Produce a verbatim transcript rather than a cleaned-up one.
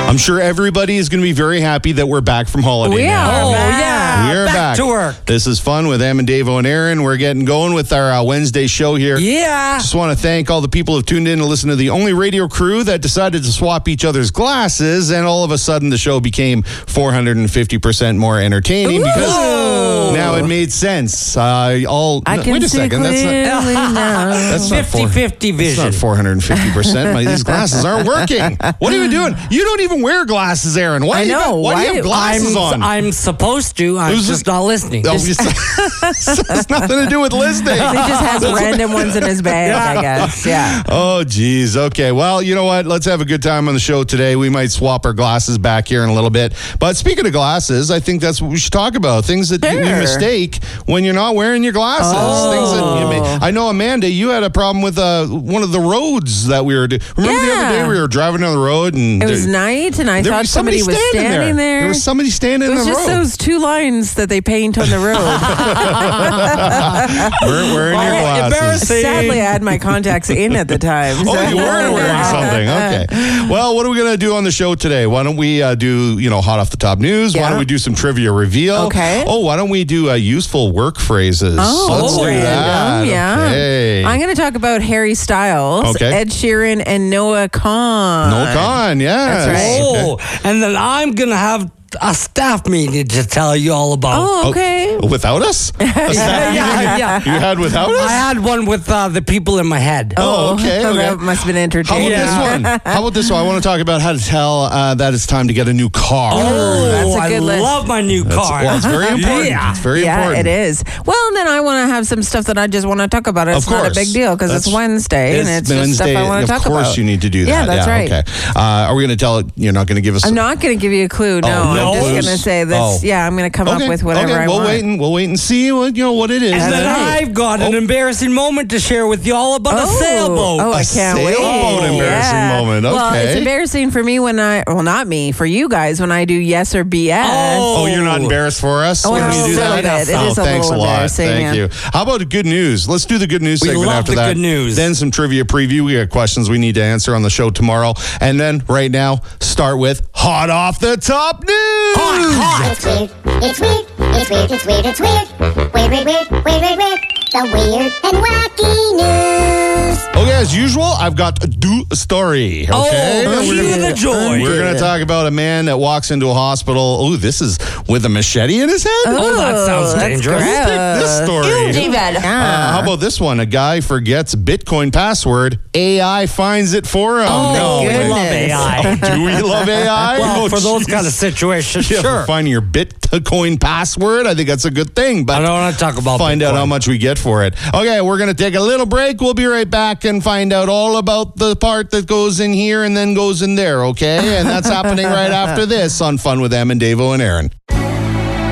I'm sure everybody is going to be very happy that we're back from holiday We now. are Oh, back. yeah. We're back, back to work. This is fun with Em and Davo and Aaron. We're getting going with our uh, Wednesday show here. Yeah. Just want to thank all the people who have tuned in to listen to the only radio crew that decided to swap each other's glasses, and all of a sudden the show became four hundred fifty percent more entertaining because Whoa. now it made sense. Uh, all I no, can wait a see second. That's not. clearly now. That's not four- fifty-fifty It's vision. not four hundred fifty percent. These glasses aren't working. What are you doing? You don't even wear glasses, Aaron. Why I do you, know. got- why do you Why- have glasses I'm, on? I'm supposed to. I'm Who's just this- not listening. Oh, it's, it's nothing to do with listening. He just has random ones in his bag, I guess. Yeah. Oh, geez. Okay. Well, you know what? Let's have a good time on the show today. We might swap our glasses back here in a little bit. But speaking of glasses, I think that's what we should talk about. Things that you, you Sure. mistake when you're not wearing your glasses. Oh. Things that you may, I know, Amanda, you had a problem with uh, one of the roads that we were doing. Remember the other Yeah. day we were driving down the road and It was night, and I there thought was somebody, was standing standing there. There was somebody standing It in was the just road. those two lines that they paint on the road. We're wearing your glasses. embarrassing. Sadly, I had my contacts in at the time. Oh, so- you were wearing something. Okay. Well, what are we going to do on the show today? Why don't we uh, do, you know, hot off the top news? Why Yeah. don't we do some trivia reveal? Okay. Oh, why don't we do uh, useful work phrases? Oh, Let's do random, that. yeah. Okay. I'm going to talk about Harry Styles, Okay. Ed Sheeran, and Noah Khan. No con, yes. That's right. Oh, and then I'm going to have a staff meeting to tell you all about. Oh, okay. Without us? A staff yeah, meeting yeah. You had without us? I had one with uh, the people in my head. Oh, okay, okay. That must have been How entertaining. about this one? How about this one? I want to talk about how to tell uh, that it's time to get a new car. Oh, that's a I good list. love my new That's- car. well, it's very important. Yeah. It's very yeah, important. it is. Well, and then I want to have some stuff that I just want to talk about. It's Of not a course. big deal because it's That's- Wednesday and it's just Wednesday. stuff I want to talk Of about. course you need to do that. Yeah, that's right. Okay. Uh, are we going to tell it? You're not going to give us I'm not going to give you a clue. No, Oh, no I'm just clues? going to say this. Oh. Yeah, I'm going to come okay. up with whatever okay. I we'll want. Wait and, we'll wait and see what, you know, what it is. And then right. I've got an Oh. embarrassing moment to share with you all about a Oh. sailboat. Oh, I A can't wait. sailboat embarrassing Yeah. moment. Well, it's Okay. embarrassing for me when I, well, not me, for you guys when I do yes or B S. Oh, you're not embarrassed for us Oh, when a you do little that? bit. It oh, is a thanks little a lot. embarrassing, Thank yeah. you. How about the good news? Let's do the good news We segment love after the that. good news. Then some trivia preview. We got questions we need to answer on the show tomorrow. And then right now, start with hot off the top news. It's weird, it's weird, it's weird, it's weird, it's weird. Weird, weird, weird, weird, weird, weird. The weird and wacky news. Okay, as usual, I've got a do story. Okay, Oh, we're cue gonna, the joy. we're gonna talk about a man that walks into a hospital. Oh, this is with a machete in his head. Oh, that sounds that's dangerous. gross. This story. Yeah. Uh, how about this one? A guy forgets Bitcoin password. A I finds it for him. Oh, no, we goodness. love A I. do we love A I? Well, Oh, for those geez. kind of situations, Yeah, sure. finding your Bitcoin password, I think that's a good thing. But I don't want to talk about find out Bitcoin. how much we get for it. Okay, we're going to take a little break. We'll be right back and find out all about the part that goes in here and then goes in there, okay? And that's happening right after this on Fun with Em and Davo and Aaron.